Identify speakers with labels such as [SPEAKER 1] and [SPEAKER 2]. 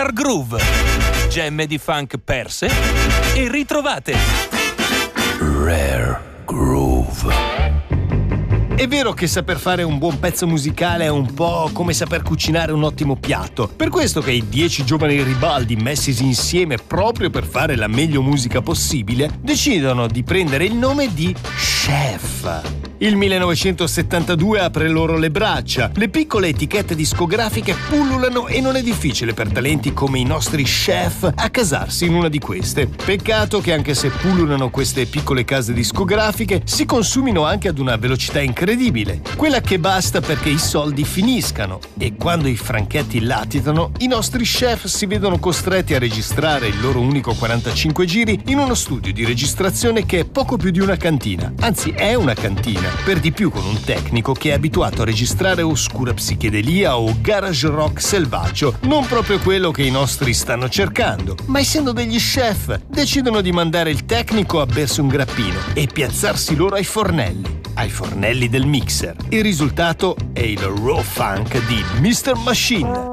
[SPEAKER 1] Rare Groove, gemme di funk perse e ritrovate. Rare Groove.
[SPEAKER 2] È vero che saper fare un buon pezzo musicale è un po' come saper cucinare un ottimo piatto. Per questo che i 10 giovani ribaldi messi insieme proprio per fare la meglio musica possibile decidono di prendere il nome di Chef. Il 1972 apre loro le braccia, le piccole etichette discografiche pullulano e non è difficile per talenti come i nostri Chef accasarsi in una di queste. Peccato che anche se pullulano queste piccole case discografiche si consumino anche ad una velocità incredibile, quella che basta perché i soldi finiscano, e quando i franchetti latitano i nostri Chef si vedono costretti a registrare il loro unico 45 giri in uno studio di registrazione che è poco più di una cantina, anzi è una cantina, per di più con un tecnico che è abituato a registrare oscura psichedelia o garage rock selvaggio, non proprio quello che i nostri stanno cercando. Ma essendo degli Chef, decidono di mandare il tecnico a bersi un grappino e piazzarsi loro ai fornelli del mixer. Il risultato è il raw funk di Mr. Machine.